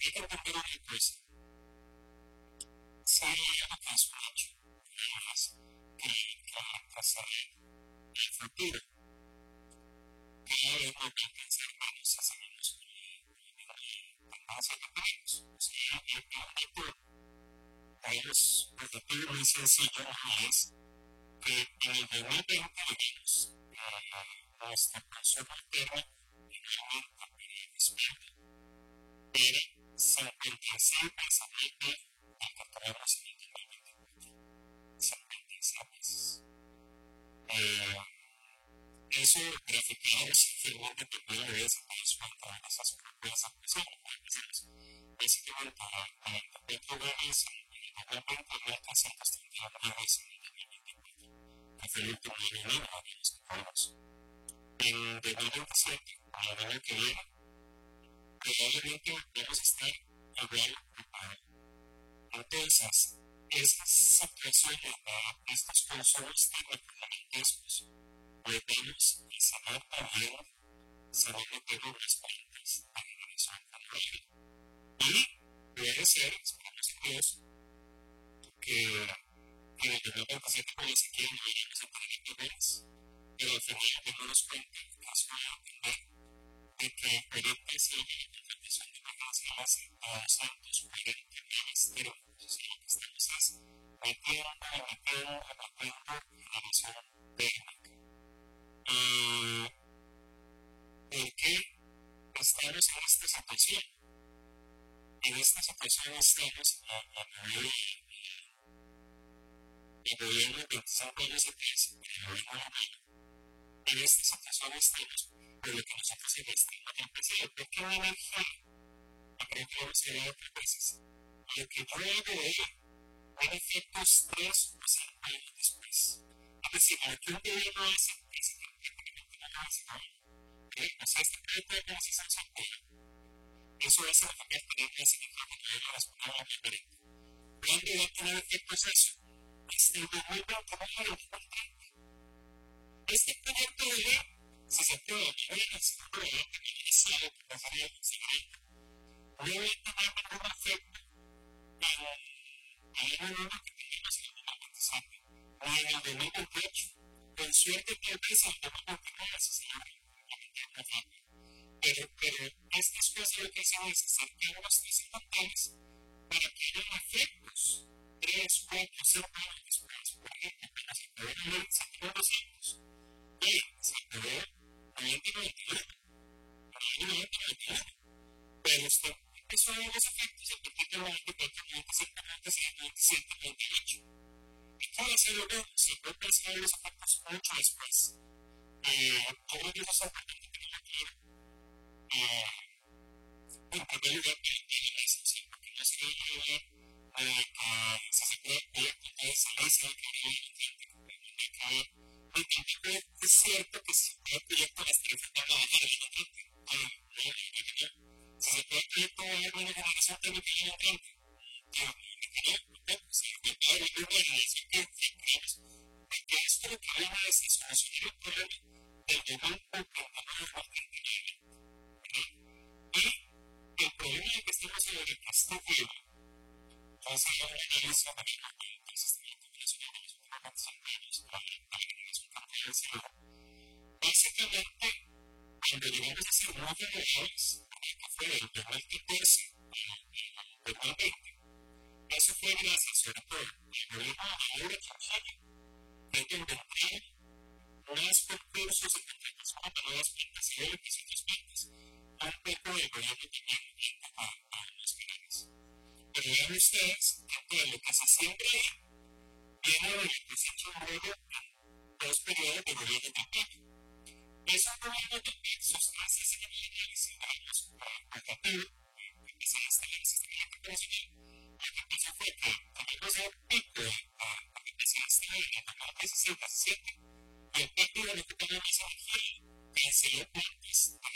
hay que entender una cosa. Si hay algo que es un hecho, es que se el futuro, que es lo que pensar que nos hacemos tendencia que tenemos. O sea, es un objetivo muy sencillo, es que en el 2020 digamos, nuestro consumo interno finalmente despierta, pero 56 precisamente el que tenemos en el 2024. 56 veces. Eso graficado simplemente te puede ver esa persona, esas propias actuaciones. Básicamente, 24 dólares en el 2020 no alcanzan a 31 dólares en el 2024, que fue el último año y medio de los que pagamos. En 2027, el año que viene, probablemente vamos a estar igual que para. Entonces, esa situación de estos consumos tecnológicos podemos saber también sabiendo que los países de generación tecnológica. Y puede ser, esperamos en Dios, que en el 2027 cuando se quieren vivir los emprendedores, pero al final tenemos cuenta en el caso de entender de que ahorita sí la condición de emergencia hace a 240 ministerio. Entonces lo que estamos es metiendo generación técnica. ¿Por qué estamos en esta situación? En esta situación estamos a nivel de gobierno 25 años atrás, el gobierno alemán. En esta situación estamos por lo que nosotros investigamos en PCE. ¿Por qué la energía? Aquí vamos a ver otras veces. Lo que yo hago hoy tiene efectos 3 o 5 años después. Es decir, lo que un gobierno hace es prácticamente no lo hace hoy. O sea, este proyecto de organización social, eso hace la familia experiencia en el trabajo de las palabras diferentes. ¿Cuándo va a tener efectos eso? Hasta el 2029 o 2030. Este proyecto de ley, si se aprueba, si se aprueba, que sabe que pasaría en el siguiente, no va a tener ningún efecto en el año que tenemos en el 2027, ni en el 2028. Con suerte, tal vez en el 2029 se celebra un efecto. Pero estas cosas lo que hacen es acercar los instantáneos para que haya efectos 3, 4, 5 años después. Por ejemplo, cuando se aprobó la ley, se aprobó 200. Y se aprobó en el 2021. En el 2021. Pero usted empezó a ver los efectos a partir del 24, 25, 26, 27, 28. Y puede ser lo mismo, se puede empezar a ver los efectos mucho después. Yo creo que eso es importante tenerlo claro. En primer lugar, la excepción, porque no se debe llevar que si se puede apoyar con toda esa lista que ahora hay en el porque es cierto que si se puede apoyar con las tarifas van a bajar el contrato. Si se puede apoyar con una buena generación técnica en el contrato, si se puede apoyar con una generación que creemos, porque esto lo que viene es solucionar el problema del momento en que no es y el problema es que estamos en el castigo. Entonces, yo no le hice a el sistema de comunicación de los últimos años para la generación confidencial. Básicamente, cuando llegamos a ser muy generales, que fue el 2014 al 2020, eso fue gracias, sobre todo, al gobierno de Laura Quintana, que inventaron más concursos de contratación para nuevas plantas eólicas y otras plantas, un poco de gobierno también a los canales. Pero vean ustedes que todo lo que se siembra ahí viene de lo que se ha hecho luego en 2 periodos de gobierno de Quintana. Esos gobiernos de Quintana sustancias generales y daños educativos que empiezan a instalar el sistema de internacional. Lo que pasa fue que tuvimos un pico que empezó a instalar en el 2016-17 y el pico de lo que tenía más energía canceló plantas